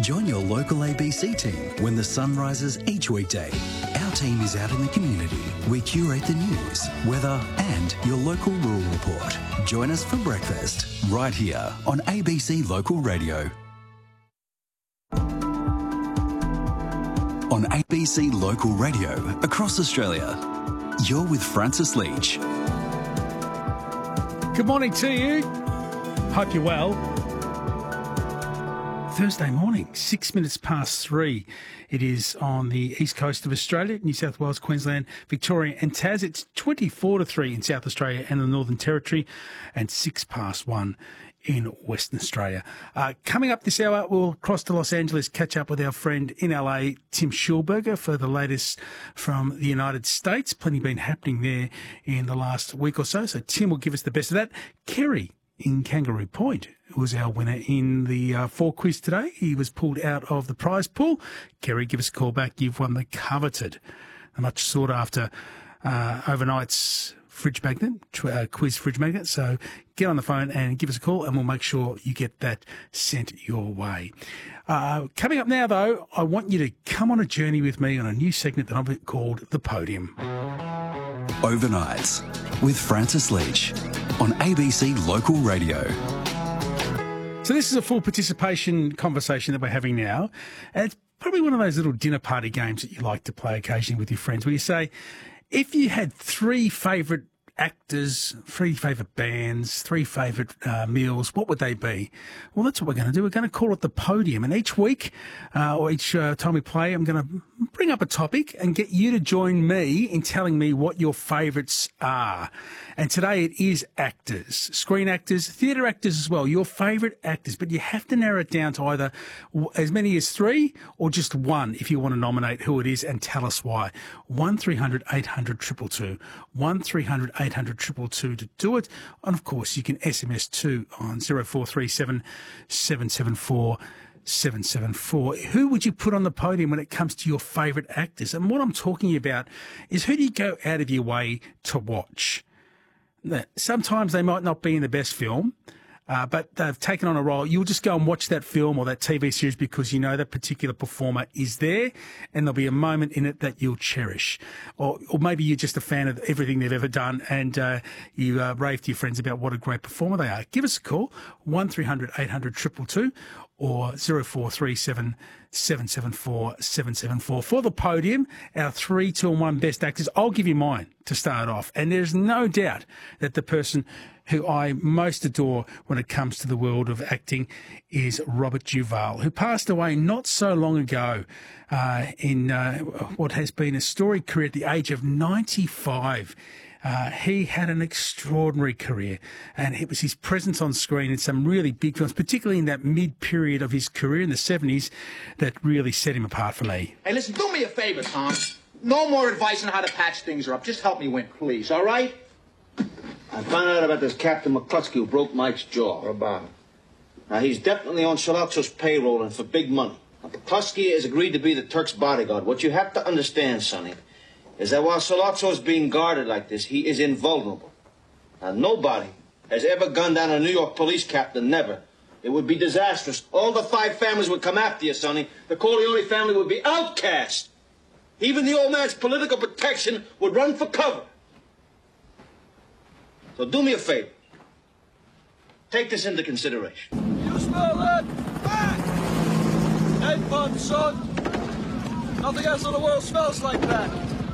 Join your local ABC team when the sun rises each weekday. Our team is out in the community. We curate the news, weather and your local rural report. Join us for breakfast right here on ABC Local Radio. On ABC Local Radio across Australia, you're with Francis Leach. Good morning to you. Hope you're well. Thursday morning, 6 minutes past 3. It is on the east coast of Australia, New South Wales, Queensland, Victoria and Tas. It's 24 to 3 in South Australia and the Northern Territory, and 6 past 1 in Western Australia. Coming up this hour, we'll cross to Los Angeles, catch up with our friend in LA, Tim Schulberger, for the latest from the United States. Plenty been happening there in the last week or so. So Tim will give us the best of that. Kerry in Kangaroo Point was our winner in the fall quiz today. He was pulled out of the prize pool. Kerry, give us a call back. You've won the coveted, a much sought after overnight's fridge magnet, quiz fridge magnet. So get on the phone and give us a call and we'll make sure you get that sent your way. Coming up now, though, I want you to come on a journey with me on a new segment that I've called The Podium. Overnights with Francis Leach on ABC Local Radio. So this is a full participation conversation that we're having now. And it's probably one of those little dinner party games that you like to play occasionally with your friends, where you say, if you had 3 favourite actors, 3 favourite bands, 3 favourite meals, what would they be? Well, that's what we're going to do. We're going to call it The Podium. And each week, or each time we play, I'm going to bring up a topic and get you to join me in telling me what your favourites are. And today it is actors, screen actors, theatre actors as well, your favourite actors. But you have to narrow it down to either as many as 3 or just 1 if you want to nominate who it is and tell us why. 1300 800 222. 1300 800 222 to do it. And of course, you can SMS too on 0437 774 774. Who would you put on the podium when it comes to your favourite actors? And what I'm talking about is, who do you go out of your way to watch? Sometimes they might not be in the best film, but they've taken on a role. You'll just go and watch that film or that TV series because you know that particular performer is there, and there'll be a moment in it that you'll cherish. Or maybe you're just a fan of everything they've ever done, and you rave to your friends about what a great performer they are. Give us a call, 1300 800 222 or 0437 774 774. For the podium, our 3, 2 and 1 best actors. I'll give you mine to start off. And there's no doubt that the person who I most adore when it comes to the world of acting is Robert Duvall, who passed away not so long ago in what has been a storied career at the age of 95. He had an extraordinary career, and it was his presence on screen in some really big films, particularly in that mid-period of his career in the 70s, that really set him apart for me. Hey, listen, do me a favor, Tom. No more advice on how to patch things up. Just help me win, please, all right? I found out about this Captain McCluskey who broke Mike's jaw. What about him? Now, he's definitely on Sollozzo's payroll and for big money. Now, McCluskey has agreed to be the Turk's bodyguard. What you have to understand, Sonny, is that while Sollozzo is being guarded like this, he is invulnerable. Now, nobody has ever gunned down a New York police captain, never. It would be disastrous. All the 5 families would come after you, Sonny. The Corleone family would be outcast. Even the old man's political protection would run for cover. So do me a favor. Take this into consideration. You smell that? Egg bun, son. Nothing else in the world smells like that.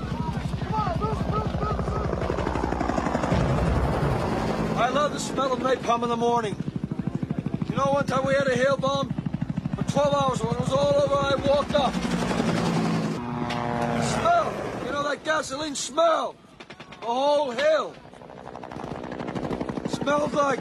I love the smell of napalm in the morning. You know, one time we had a hail bomb for 12 hours. When it was all over, I walked up. The smell. You know, that gasoline smell. The whole hill. Smells like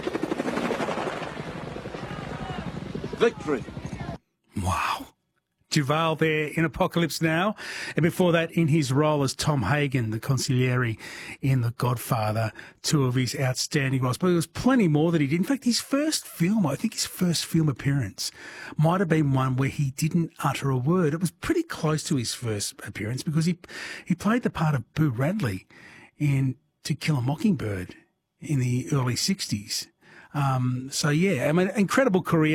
victory. Wow. Duvall there in Apocalypse Now. And before that, in his role as Tom Hagen, the consigliere in The Godfather, 2 of his outstanding roles. But there was plenty more that he did. In fact, his first film, I think his first film appearance, might have been one where he didn't utter a word. It was pretty close to his first appearance because he played the part of Boo Radley in To Kill a Mockingbird in the early 60s. So, yeah, I mean, incredible career.